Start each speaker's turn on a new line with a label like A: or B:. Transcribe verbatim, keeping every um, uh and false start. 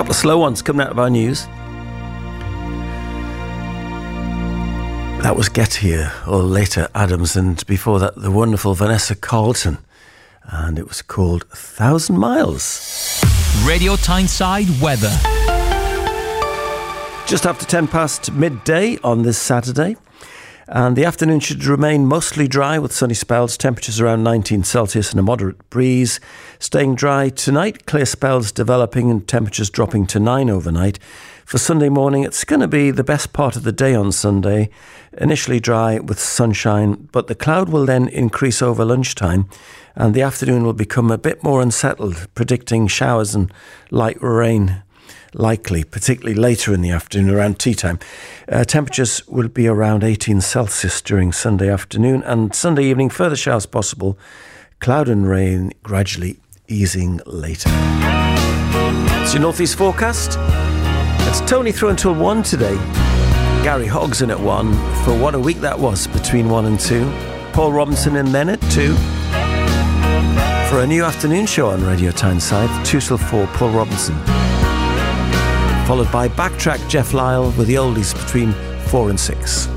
A: couple of slow ones coming out of our news. That was Get Here, or Later Adams, and before that the wonderful Vanessa Carlton, and it was called Thousand Miles.
B: Radio Tyneside weather.
A: Just after ten past midday on this Saturday, and the afternoon should remain mostly dry with sunny spells, temperatures around nineteen Celsius and a moderate breeze. Staying dry tonight, clear spells developing and temperatures dropping to nine overnight. For Sunday morning, it's going to be the best part of the day on Sunday. Initially dry with sunshine, but the cloud will then increase over lunchtime and the afternoon will become a bit more unsettled, predicting showers and light rain likely, particularly later in the afternoon around tea time. Uh, temperatures will be around eighteen Celsius during Sunday afternoon, and Sunday evening further showers possible, cloud and rain gradually easing later. It's your northeast forecast. It's Tony through until one today. Gary Hoggs in at one for what a week that was between one and two. Paul Robinson in then at two for a new afternoon show on Radio Tyneside, two till four, Paul Robinson. Followed by Backtrack Jeff Lyle with the oldies between four and six.